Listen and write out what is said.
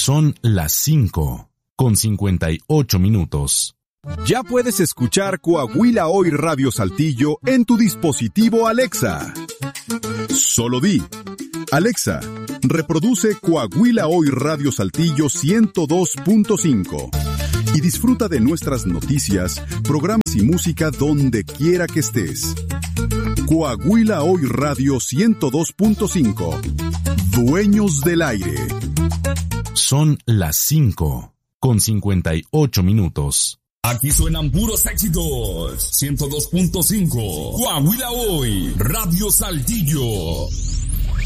Son las 5:58. Ya puedes escuchar Coahuila Hoy Radio Saltillo en tu dispositivo Alexa. Solo di: Alexa, reproduce Coahuila Hoy Radio Saltillo 102.5 y disfruta de nuestras noticias, programas y música donde quiera que estés. Coahuila Hoy Radio 102.5. Dueños del aire. Son las 5:58. Aquí suenan puros éxitos. 102.5. Coahuila Hoy Radio Saltillo.